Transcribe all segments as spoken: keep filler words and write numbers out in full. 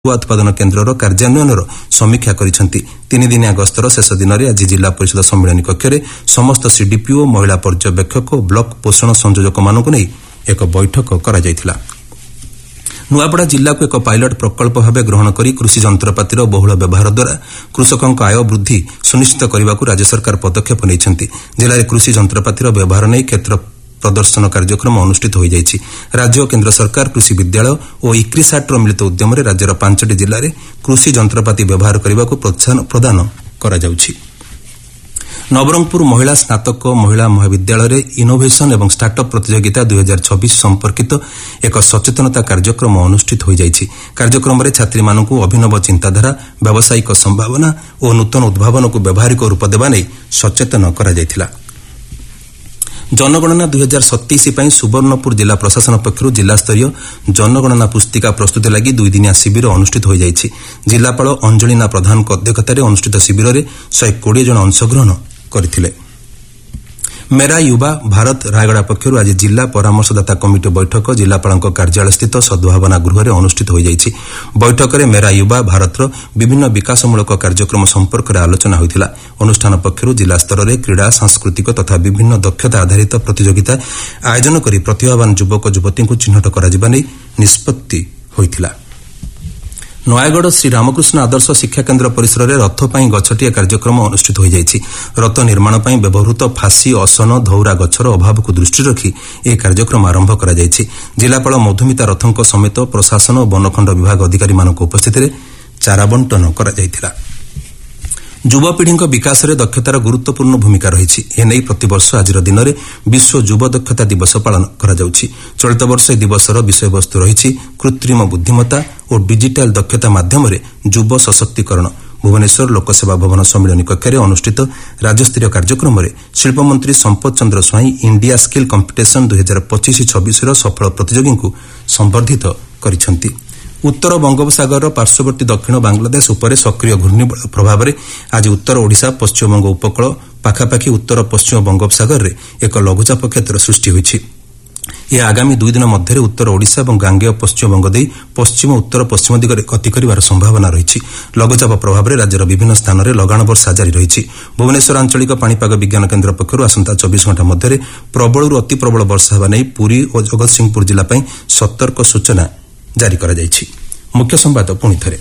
उत्पादन केन्द्रर कार्यान्वयनर समीक्षा करिसेंति। तीन दिनिया गस्तर शेष दिन में आज जिला परिषद सम्मेलन कक्ष में समस्त सीडीपीओ महिला पर्यवेक्षक और ब्लॉक पोषण संयोजक मानक नहीं एक बैठक करा जायथिला। नुआपड़ा जिला को एक पायलट प्रकल्प भाव ग्रहण कर कृषि जंत्रपातिर बहुल व्यवहार द्वारा कृषकों आय वृद्धि सुनिश्चित करने को राज्य सरकार पदक्षेप नहीं। जिले में कृषि जंत्रपातिर व्यवहार नहीं क्षेत्र प्रदर्शन कार्यक्रम अनुष्ठित हो जायछि। राज्य और केन्द्र सरकार कृषि विद्यालय और इक्रिसाटर मिलित उद्यम राज्यर पांचटी जिले में कृषि जंत्रपाति व्यवहार करने को प्रोत्साहन प्रदान करा जाउछि। नवरंगपुर महिला स्नातक महिला महाविद्यालय इनोवेशन एवं स्टार्टअप प्रतियोगिता दुई हजार छब्बीस संपर्कित एक सचेतनता कार्यक्रम अनुष्ठित हो जायछि। कार्यक्रम में छात्री मानक अभिनव चिंताधारा व्यावसायिक संभावना और नूतन उद्भावन को व्यावहारिक रूप देवा नहीं सचेतन करा जायथिला। जनगणना दुई हजार सतैश सुवर्णपुर जिला प्रशासन पक्षर जिलास्तरीय जनगणना पुस्तिका प्रस्तुति लगी दुई दिनिया शिविर अनुष्ठित हो जायछि। जिलापाल अंजलिना प्रधान अध्यक्षतार अनुष्ठित शिविर में शहे कोड़े जन अंशग्रहण करथिले। मेरा युवा भारत रायगड़ा पक्षर आज जिला परामर्शदाता कमिटी बैठक जिलापाल कार्यालय स्थित सद्भावना गृह में अनुष्ठित हो जायछि। बैठक में मेरा युवा भारतर विभिन्न विकासमूलक कार्यक्रम संपर्क में आलोचना होइथिला। अनुष्ठान पक्षर जिला स्तर में क्रीड़ा सांस्कृतिक तथा विभिन्न दक्षता आधारित प्रतियोगिता आयोजन कर प्रतिभावान युवक युवती को चिन्हट करा निष्पत्ति होइथिला। नयागढ़ श्री रामकृष्ण आदर्श शिक्षा केन्द्र परिसर में रथ पर गछटिया कार्यक्रम अनुष्ठित हो जायछि। रथ निर्माण पर व्यवहृत फासी असन धौरा गछर अभाव को दृष्टि रखी यह कार्यक्रम आरंभ करा जायछि। जिलापाल मधुमिता रथों समेत प्रशासन और वनखंड विभाग अधिकारी मानक उपस्थित में चारा बंटन करा जायथिला। युवपीढ़ी विकास में दक्षतार गुरुत्वपूर्ण भूमिका रही एने प्रतिवर्ष आज दिन में विश्व युव दक्षता दिवस पालन करा जाउछि। चलित वर्ष दिवसर विषयवस्तु रही कृत्रिम बुद्धिमत्ता और डिजिटाल दक्षता माध्यम युव सशक्तिकरण। भुवनेश्वर लोकसेवा भवन सम्मेलन कक्ष में अनुष्ठित राज्यस्तरीय कार्यक्रम में शिल्पमंत्री संपत चंद्र स्वाई इंडिया स्किल कंपिटिशन दुई हजार पचिश छब्बीस सफल प्रतियोगी को संबर्धित करिसेंति। उत्तर बंगोपसागर पार्श्ववर्ती दक्षिण बांग्लादेश उपर सक्रिय घूर्णिबल प्रभाव में आज उत्तर ओडिशा पश्चिमबंग उपकूल पाखापाखि उत्तर पश्चिम बंगोपसागर में एक लघुचाप क्षेत्र सृष्टि होइछि। यह आगामी दुई दिन मध्य उत्तर ओडिशा और गांगेय पश्चिमबंग दे पश्चिम उत्तर पश्चिम दिगरे गति करिवार संभावना रही। लघुचाप प्रभाव में राज्यर विभिन्न स्थान में लगाण वर्षा जारी रही। भुवनेश्वर आंचलिक पाणीपाग विज्ञान केन्द्र पक्षर आसंता चौबीस घंटा मध्य प्रबल अति प्रबल वर्षा होगा नहीं पुरी और जगतसिंहपुर जिला सतर्क सूचना जारी करा जायछि। मुख्य संवाद पुणी थे।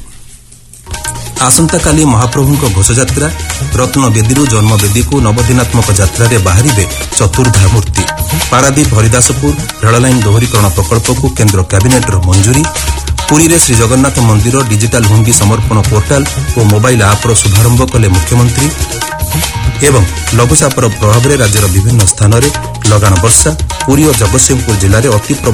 आसंता काली महाप्रभुंक घोषयात्रा रत्नवेदी जन्मवेदी को नवदिनात्मक यात्रा बाहरिबे चतुर्धा मूर्ति। पारादीप हरिदासपुर रेललाइन दोहरीकरण प्रकल्प को केन्द्र कैबिनेटर मंजूरी। पुरी रे श्री जगन्नाथ मंदिर डिजिटाल हुंडी समर्पण पोर्टाल और मोबाइल आप्र शुभारंभ कले मुख्यमंत्री। एवं लघुचापर प्रभाव में राज्यर विभिन्न स्थान में लगाण वर्षा। पुरी और जगतसिंहपुर जिले में अति